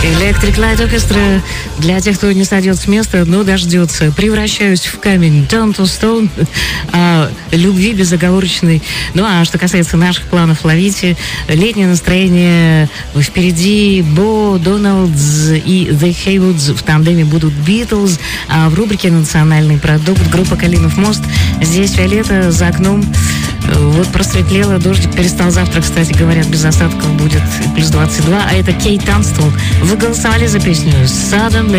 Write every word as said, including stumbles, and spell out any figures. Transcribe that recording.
Electric Light Orchestra. Для тех, кто не сойдет с места, но дождется. Превращаюсь в камень. Turn to Stone. А, любви безоговорочной. Ну, а что касается наших планов, ловите. Летнее настроение впереди. Бо Доналдс и The Haywoods в тандеме будут Beatles. А в рубрике «Национальный продукт» группа «Калинов мост». Здесь фиолета, за окном вот просветлело, дождик перестал. Завтра, кстати, говорят, без осадков будет плюс двадцать два. А это Кейт Танстел. Вы голосовали за песню Suddenly.